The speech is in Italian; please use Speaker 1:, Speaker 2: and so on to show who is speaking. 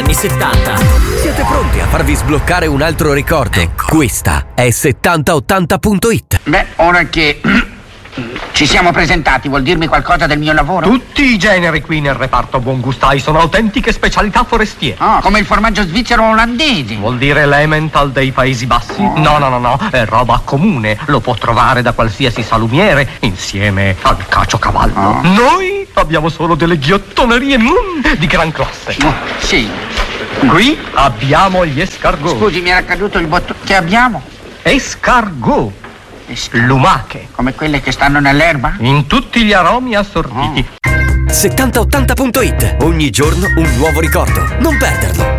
Speaker 1: anni 70.
Speaker 2: Siete pronti a farvi sbloccare un altro ricordo? Ecco. Questa è 7080.it.
Speaker 3: Beh, ora che ci siamo presentati, vuol dirmi qualcosa del mio lavoro?
Speaker 4: Tutti i generi qui nel reparto buon gustai sono autentiche specialità forestiere.
Speaker 3: Come il formaggio svizzero olandese.
Speaker 4: Vuol dire l'Emmental dei Paesi Bassi? No, è roba comune. Lo può trovare da qualsiasi salumiere insieme al caciocavallo. Noi abbiamo solo delle ghiottonerie di gran classe.
Speaker 3: Sì.
Speaker 4: Qui abbiamo gli escargot.
Speaker 3: Scusi, mi era caduto il bottone. Che abbiamo?
Speaker 4: Escargot. Lumache.
Speaker 3: Come quelle che stanno nell'erba?
Speaker 4: In tutti gli aromi assortiti.
Speaker 2: 7080.it. Ogni giorno un nuovo ricordo. Non perderlo.